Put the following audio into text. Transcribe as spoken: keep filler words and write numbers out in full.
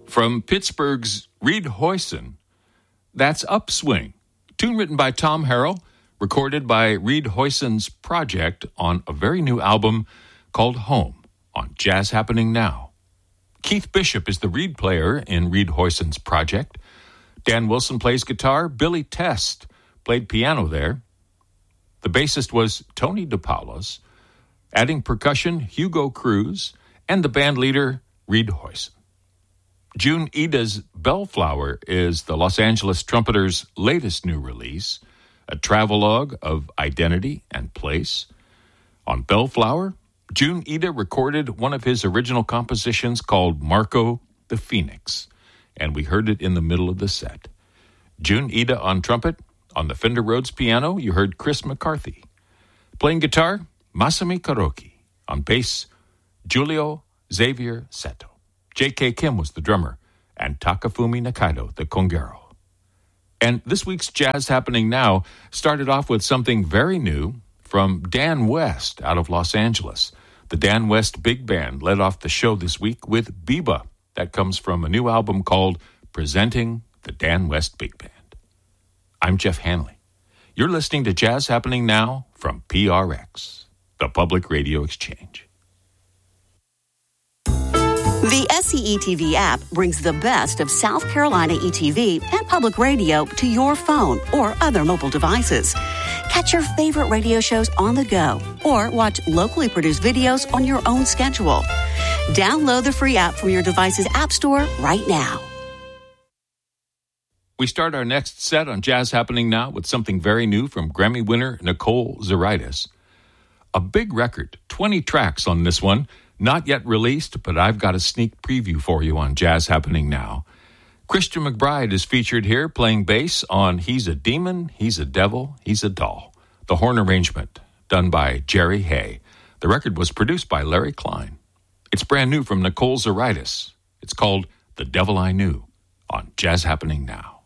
From Pittsburgh's Reed Hoyson, that's Upswing, tune written by Tom Harrell, recorded by Reed Hoyson's project on a very new album called Home on Jazz Happening Now. Keith Bishop is the reed player in Reed Hoyson's project. Dan Wilson plays guitar. Billy Test played piano there. The bassist was Tony DePaulos, adding percussion Hugo Cruz, and the band leader Reed Hoyson. June Ida's Bellflower is the Los Angeles Trumpeters' latest new release, a travelogue of identity and place. On Bellflower, June Ida recorded one of his original compositions called Marco the Phoenix, and we heard it in the middle of the set. June Ida on trumpet. On the Fender Rhodes piano, you heard Chris McCarthy. Playing guitar, Masami Karoki. On bass, Julio Xavier Seto. J K. Kim was the drummer, and Takafumi Nakaido, the congero. And this week's Jazz Happening Now started off with something very new from Dan West out of Los Angeles. The Dan West Big Band led off the show this week with Biba. That comes from a new album called Presenting the Dan West Big Band. I'm Jeff Hanley. You're listening to Jazz Happening Now from P R X, the Public Radio Exchange. The S C E T V app brings the best of South Carolina E T V and public radio to your phone or other mobile devices. Catch your favorite radio shows on the go or watch locally produced videos on your own schedule. Download the free app from your device's app store right now. We start our next set on Jazz Happening Now with something very new from Grammy winner Nicole Zaritis. A big record, twenty tracks on this one. Not yet released, but I've got a sneak preview for you on Jazz Happening Now. Christian McBride is featured here playing bass on He's a Demon, He's a Devil, He's a Doll. The horn arrangement done by Jerry Hay. The record was produced by Larry Klein. It's brand new from Nicole Zaritis. It's called The Devil I Knew on Jazz Happening Now.